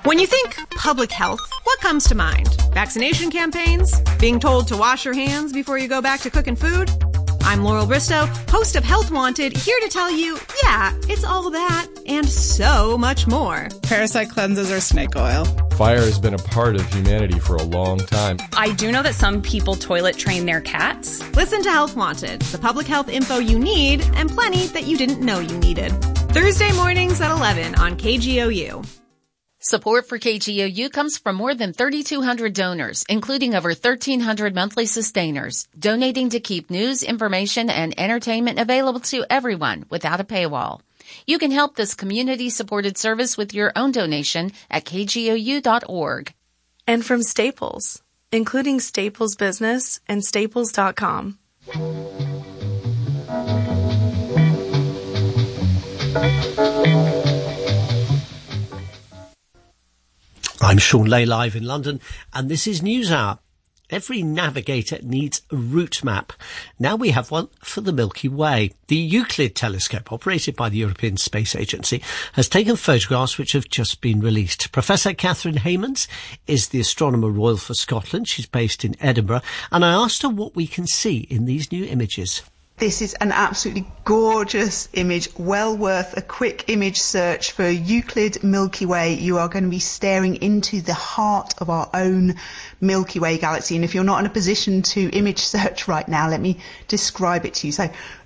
When you think public health, what comes to mind? Vaccination campaigns? Being told to wash your hands before you go back to cooking food? I'm Laurel Bristow, host of Health Wanted, here to tell you, yeah, it's all that and so much more. Parasite cleanses or snake oil. Fire has been a part of humanity for a long time. I do know that some people toilet train their cats. Listen to Health Wanted, the public health info you need and plenty that you didn't know you needed. Thursday mornings at 11 on KGOU. Support for KGOU comes from more than 3,200 donors, including over 1,300 monthly sustainers, donating to keep news, information, and entertainment available to everyone without a paywall. You can help this community-supported service with your own donation at kgou.org. And from Staples, including Staples Business and Staples.com. I'm Sean Lay, live in London, and this is NewsHour. Every navigator needs a route map. Now we have one for the Milky Way. The Euclid telescope, operated by the European Space Agency, has taken photographs which have just been released. Professor Catherine Haymans is the Astronomer Royal for Scotland. She's based in Edinburgh, and I asked her what we can see in these new images. This is an absolutely gorgeous image, well worth a quick image search for Euclid Milky Way. You are going to be staring into the heart of our own Milky Way galaxy. And if you're not in a position to image search right now, let me describe it to you. So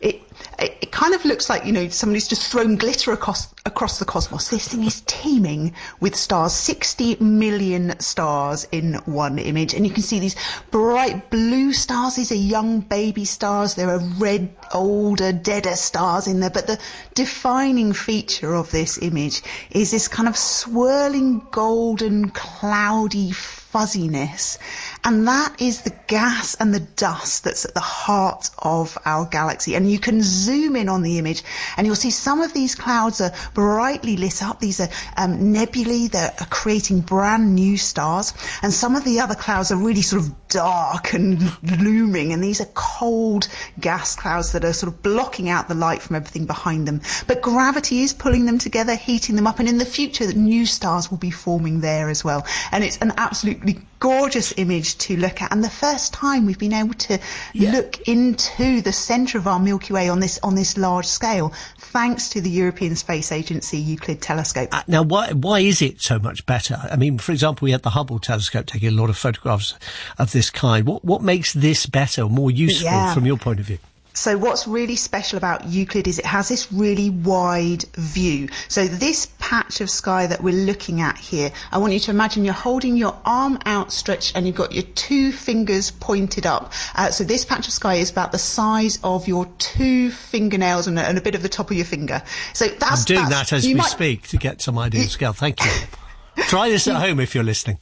it kind of looks like, somebody's just thrown glitter across the cosmos. This thing is teeming with stars, 60 million stars in one image. And you can see these bright blue stars. These are young baby stars. There are red, older, deader stars in there. But the defining feature of this image is this kind of swirling golden, cloudy fuzziness. And that is the gas and the dust that's at the heart of our galaxy. And you can zoom in on the image and you'll see some of these clouds are brightly lit up. These are nebulae that are creating brand new stars. And some of the other clouds are really sort of dark and looming. And these are cold gas clouds that are sort of blocking out the light from everything behind them. But gravity is pulling them together, heating them up. And in the future, new stars will be forming there as well. And it's an absolutely gorgeous image to look at, and the first time we've been able to look into the centre of our Milky Way on this large scale, thanks to the European Space Agency Euclid telescope. Now, why is it so much better? I mean, for example, we had the Hubble telescope taking a lot of photographs of this kind. What makes this better, more useful from your point of view? So what's really special about Euclid is it has this really wide view. So this patch of sky that we're looking at here, I want you to imagine you're holding your arm outstretched and you've got your two fingers pointed up. So this patch of sky is about the size of your two fingernails and a bit of the top of your finger. So I'm doing that as we speak to get some idea of scale. Thank you. Try this at home if you're listening.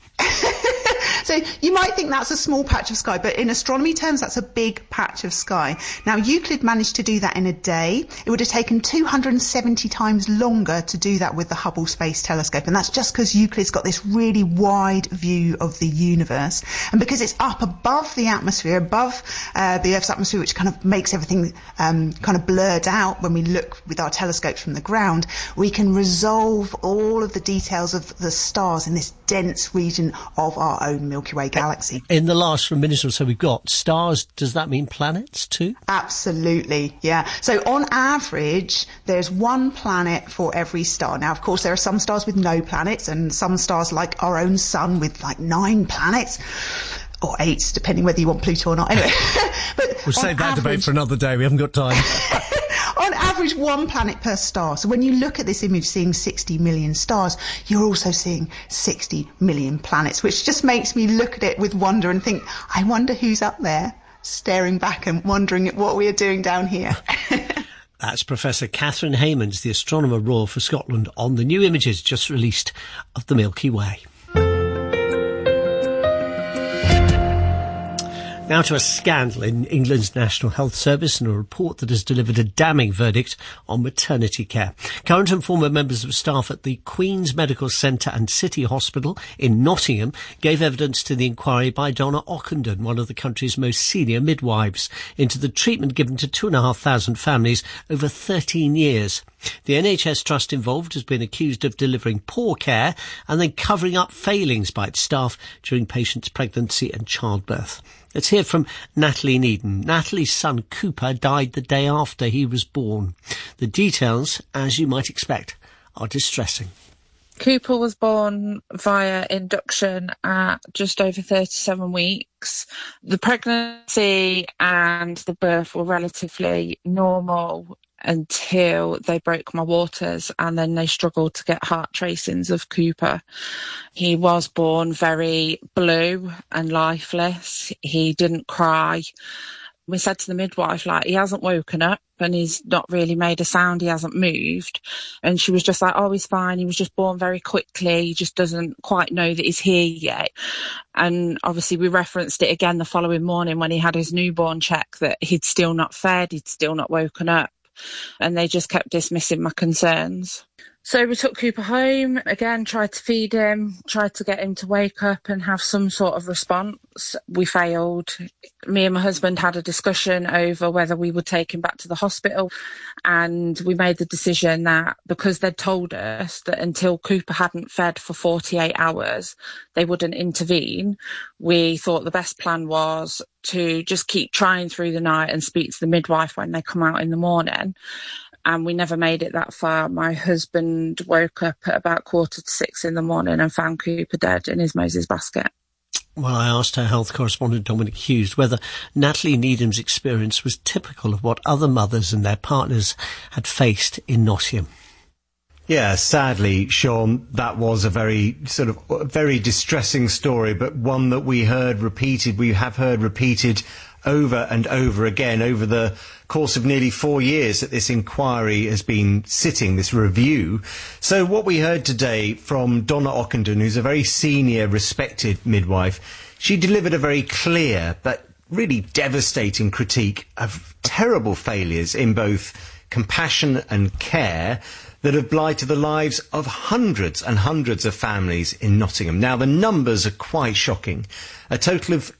So you might think that's a small patch of sky, but in astronomy terms, that's a big patch of sky. Now, Euclid managed to do that in a day. It would have taken 270 times longer to do that with the Hubble Space Telescope. And that's just because Euclid's got this really wide view of the universe. And because it's up above the atmosphere, above the Earth's atmosphere, which kind of makes everything kind of blurred out when we look with our telescopes from the ground, we can resolve all of the details of the stars in this dense region of our own Milky Way galaxy. In the last minute or so we've got stars, does that mean planets too? Absolutely, yeah. So on average, there's one planet for every star. Now, of course, there are some stars with no planets and some stars like our own sun with like 9 planets. Or 8, depending whether you want Pluto or not. Anyway, but we'll save that debate for another day. We haven't got time. On average, one planet per star. So when you look at this image seeing 60 million stars, you're also seeing 60 million planets, which just makes me look at it with wonder and think, I wonder who's up there staring back and wondering at what we are doing down here. That's Professor Catherine Haymans, the Astronomer Royal for Scotland, on the new images just released of the Milky Way. Now to a scandal in England's National Health Service and a report that has delivered a damning verdict on maternity care. Current and former members of staff at the Queen's Medical Centre and City Hospital in Nottingham gave evidence to the inquiry by Donna Ockenden, one of the country's most senior midwives, into the treatment given to 2,500 families over 13 years. The NHS trust involved has been accused of delivering poor care and then covering up failings by its staff during patients' pregnancy and childbirth. Let's hear from Natalie Needham. Natalie's son Cooper died the day after he was born. The details, as you might expect, are distressing. Cooper was born via induction at just over 37 weeks. The pregnancy and the birth were relatively normal until they broke my waters, and then they struggled to get heart tracings of Cooper. He was born very blue and lifeless. He didn't cry. We said to the midwife, he hasn't woken up and he's not really made a sound. He hasn't moved. And she was just like, oh, he's fine. He was just born very quickly. He just doesn't quite know that he's here yet. And obviously we referenced it again the following morning when he had his newborn check that he'd still not fed, he'd still not woken up. And they just kept dismissing my concerns. So we took Cooper home, again, tried to feed him, tried to get him to wake up and have some sort of response. We failed. Me and my husband had a discussion over whether we would take him back to the hospital. And we made the decision that because they'd told us that until Cooper hadn't fed for 48 hours, they wouldn't intervene. We thought the best plan was to just keep trying through the night and speak to the midwife when they come out in the morning. And we never made it that far. My husband woke up at about 5:45 in the morning and found Cooper dead in his Moses basket. Well, I asked our health correspondent Dominic Hughes whether Natalie Needham's experience was typical of what other mothers and their partners had faced in Nottingham. Yeah, sadly, Sean, that was a very distressing story, but one that we have heard repeated over and over again over the course of nearly 4 years that this inquiry has been sitting, this review. So what we heard today from Donna Ockenden, who's a very senior, respected midwife, she delivered a very clear but really devastating critique of terrible failures in both compassion and care that have blighted the lives of hundreds and hundreds of families in Nottingham. Now, the numbers are quite shocking. A total of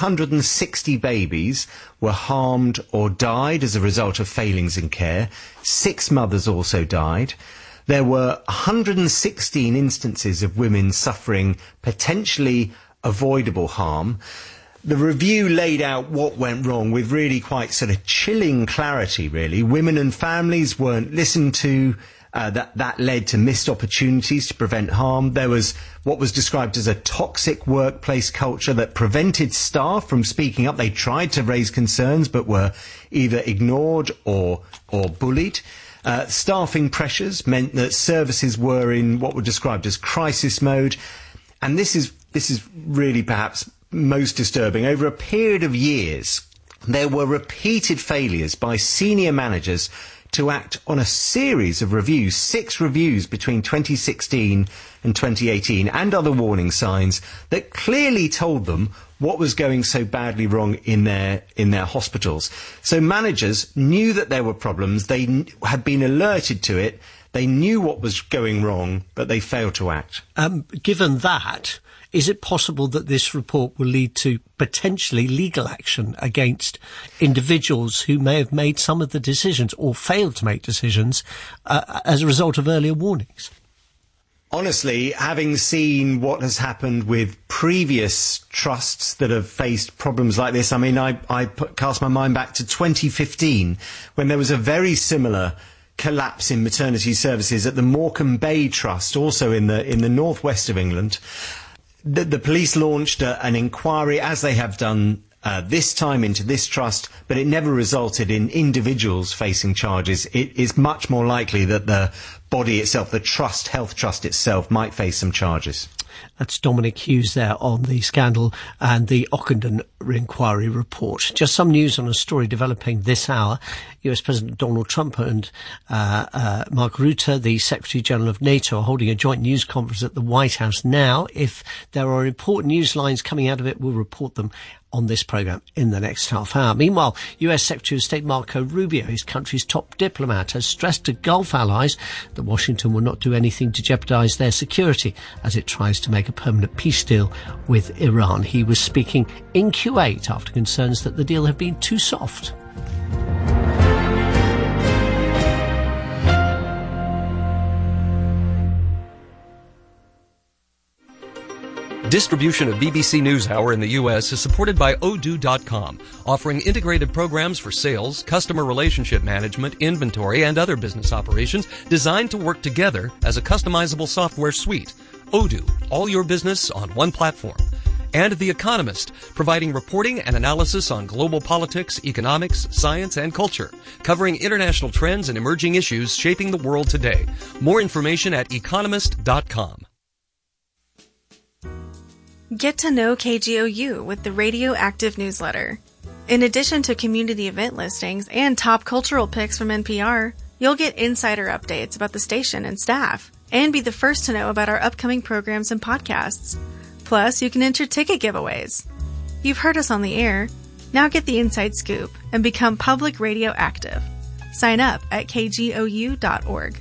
260 babies were harmed or died as a result of failings in care. 6 mothers also died. There were 116 instances of women suffering potentially avoidable harm. The review laid out what went wrong with really quite chilling clarity, really. Women and families weren't listened to. That led to missed opportunities to prevent harm. There was what was described as a toxic workplace culture that prevented staff from speaking up. They tried to raise concerns but were either ignored or bullied. Staffing pressures meant that services were in what were described as crisis mode. And this is really perhaps most disturbing. Over a period of years, there were repeated failures by senior managers to act on a series of reviews, 6 reviews between 2016 and 2018, and other warning signs that clearly told them what was going so badly wrong in their hospitals. So managers knew that there were problems, they had been alerted to it, they knew what was going wrong, but they failed to act. Given that, is it possible that this report will lead to potentially legal action against individuals who may have made some of the decisions or failed to make decisions as a result of earlier warnings? Honestly, having seen what has happened with previous trusts that have faced problems like this, I cast my mind back to 2015 when there was a very similar collapse in maternity services at the Morecambe Bay Trust, also in the northwest of England. The police launched an inquiry, as they have done this time, into this trust, but it never resulted in individuals facing charges. It is much more likely that the body itself, the trust, Health Trust itself, might face some charges. That's Dominic Hughes there on the scandal and the Ockenden inquiry report. Just some news on a story developing this hour. US President Donald Trump and Mark Rutte, the Secretary General of NATO, are holding a joint news conference at the White House now. If there are important news lines coming out of it, we'll report them on this programme in the next half hour. Meanwhile, US Secretary of State Marco Rubio, his country's top diplomat, has stressed to Gulf allies that Washington will not do anything to jeopardise their security as it tries to make a permanent peace deal with Iran. He was speaking in Kuwait after concerns that the deal had been too soft. Distribution of BBC NewsHour in the U.S. is supported by Odoo.com, offering integrated programs for sales, customer relationship management, inventory, and other business operations designed to work together as a customizable software suite. Odoo, all your business on one platform. And The Economist, providing reporting and analysis on global politics, economics, science, and culture, covering international trends and emerging issues shaping the world today. More information at economist.com. Get to know KGOU with the Radioactive newsletter. In addition to community event listings and top cultural picks from NPR, you'll get insider updates about the station and staff, and be the first to know about our upcoming programs and podcasts. Plus, you can enter ticket giveaways. You've heard us on the air. Now get the inside scoop and become public radio active. Sign up at kgou.org.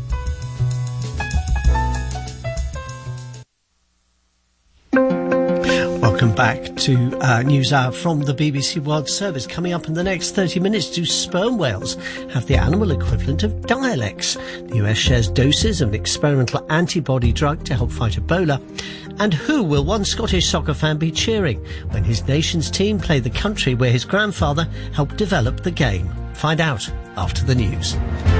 Welcome back to News Hour from the BBC World Service. Coming up in the next 30 minutes, do sperm whales have the animal equivalent of dialects? The US shares doses of an experimental antibody drug to help fight Ebola. And who will one Scottish soccer fan be cheering when his nation's team play the country where his grandfather helped develop the game? Find out after the news.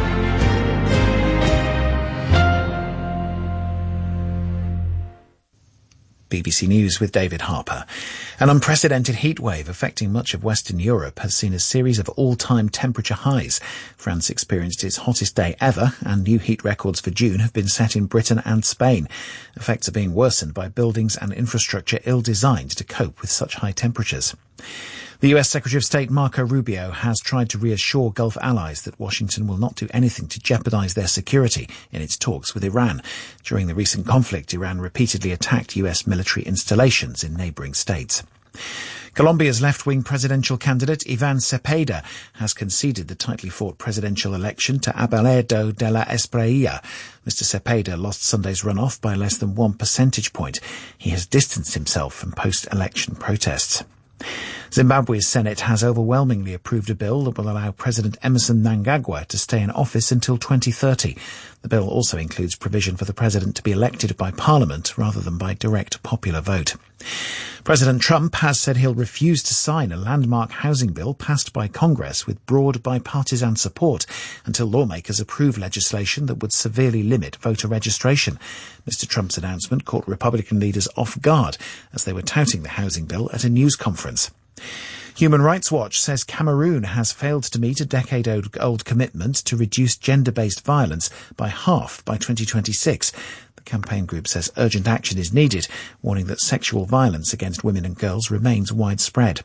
BBC News with David Harper. An unprecedented heatwave affecting much of Western Europe has seen a series of all-time temperature highs. France experienced its hottest day ever, and new heat records for June have been set in Britain and Spain. Effects are being worsened by buildings and infrastructure ill-designed to cope with such high temperatures. The US Secretary of State Marco Rubio has tried to reassure Gulf allies that Washington will not do anything to jeopardize their security in its talks with Iran. During the recent conflict, Iran repeatedly attacked US military installations in neighboring states. Colombia's left-wing presidential candidate Iván Cepeda has conceded the tightly fought presidential election to Abelardo de la Espriella. Mr. Cepeda lost Sunday's runoff by less than 1 percentage point. He has distanced himself from post-election protests. Zimbabwe's Senate has overwhelmingly approved a bill that will allow President Emmerson Mnangagwa to stay in office until 2030. The bill also includes provision for the president to be elected by Parliament rather than by direct popular vote. President Trump has said he'll refuse to sign a landmark housing bill passed by Congress with broad bipartisan support until lawmakers approve legislation that would severely limit voter registration. Mr. Trump's announcement caught Republican leaders off guard as they were touting the housing bill at a news conference. Human Rights Watch says Cameroon has failed to meet a decade-old commitment to reduce gender-based violence by half by 2026. The campaign group says urgent action is needed, warning that sexual violence against women and girls remains widespread.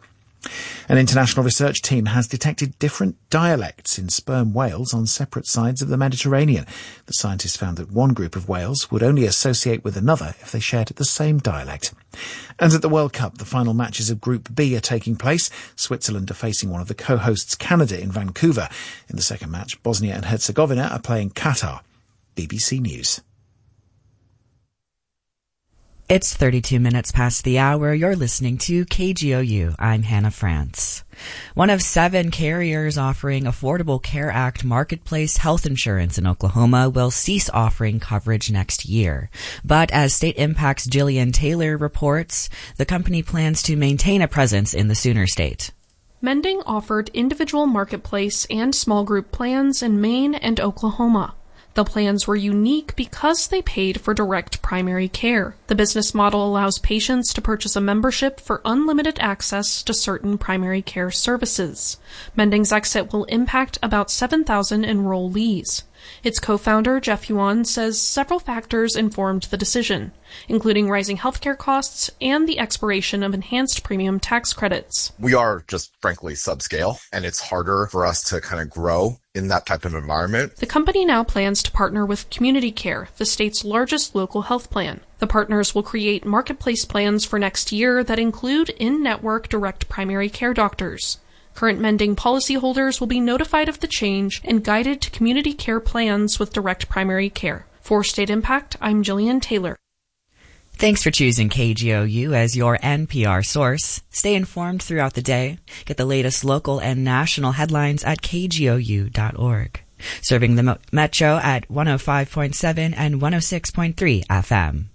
An international research team has detected different dialects in sperm whales on separate sides of the Mediterranean. The scientists found that one group of whales would only associate with another if they shared the same dialect. And at the World Cup, the final matches of Group B are taking place. Switzerland are facing one of the co-hosts, Canada, in Vancouver. In the second match, Bosnia and Herzegovina are playing Qatar. BBC News. It's 32 minutes past the hour. You're listening to KGOU. I'm Hannah France. One of 7 carriers offering Affordable Care Act marketplace health insurance in Oklahoma will cease offering coverage next year. But as State Impact's Jillian Taylor reports, the company plans to maintain a presence in the Sooner State. Mending offered individual marketplace and small group plans in Maine and Oklahoma. The plans were unique because they paid for direct primary care. The business model allows patients to purchase a membership for unlimited access to certain primary care services. Mending's exit will impact about 7,000 enrollees. Its co-founder, Jeff Yuan, says several factors informed the decision, including rising healthcare costs and the expiration of enhanced premium tax credits. We are just frankly subscale, and it's harder for us to kind of grow in that type of environment. The company now plans to partner with Community Care, the state's largest local health plan. The partners will create marketplace plans for next year that include in-network direct primary care doctors. Current Mending policyholders will be notified of the change and guided to community care plans with direct primary care. For State Impact, I'm Jillian Taylor. Thanks for choosing KGOU as your NPR source. Stay informed throughout the day. Get the latest local and national headlines at kgou.org. Serving the Metro at 105.7 and 106.3 FM.